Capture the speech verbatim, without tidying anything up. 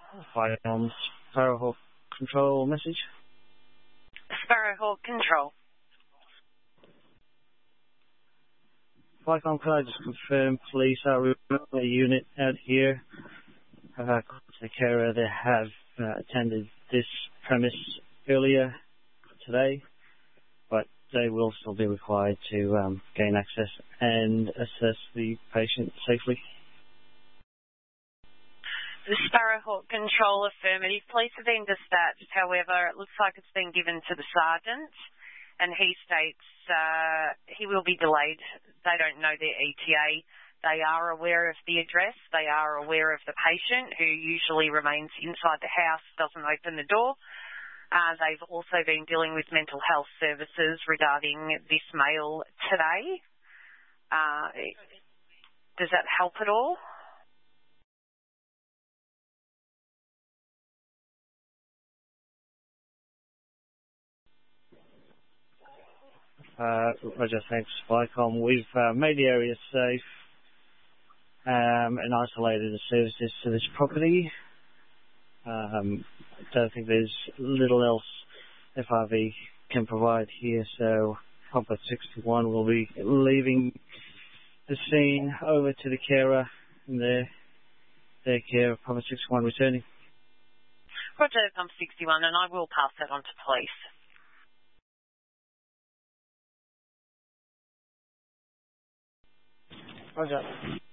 Firearms Sparrowhawk Control message. Sparrowhawk Control. Vicom, could I just confirm police are a unit out here? Uh, the carer they have uh, attended this premise earlier today, but they will still be required to um, gain access and assess the patient safely. The Sparrowhawk Control affirmative. Police have been dispatched. However, it looks like it's been given to the sergeant, and he states uh, he will be delayed. They don't know their E T A. They are aware of the address. They are aware of the patient, who usually remains inside the house, doesn't open the door. Uh, they've also been dealing with mental health services regarding this male today. Uh, does that help at all? Uh, Roger, thanks, Vicom. We've uh, made the area safe um, and isolated the services to this property. Um, I don't think there's little else F R V can provide here, so Complex sixty-one will be leaving the scene over to the carer and their, their care of Complex sixty-one returning. Roger, Pump sixty-one, and I will pass that on to police. Roger.